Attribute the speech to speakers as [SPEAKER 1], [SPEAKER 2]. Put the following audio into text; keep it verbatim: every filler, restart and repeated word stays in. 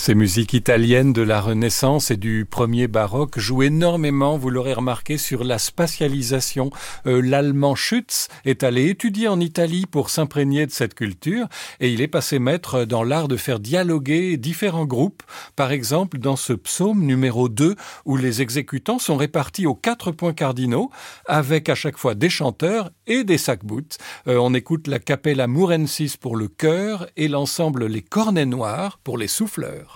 [SPEAKER 1] Ces musiques italiennes de la Renaissance et du premier baroque jouent énormément, vous l'aurez remarqué, sur la spatialisation. Euh, L'allemand Schütz est allé étudier en Italie pour s'imprégner de cette culture et il est passé maître dans l'art de faire dialoguer différents groupes. Par exemple, dans ce psaume numéro deux, où les exécutants sont répartis aux quatre points cardinaux, avec à chaque fois des chanteurs et des sac-boutes. Euh, on écoute la Capella Murensis pour le chœur et l'ensemble Les Cornets Noirs pour les souffleurs.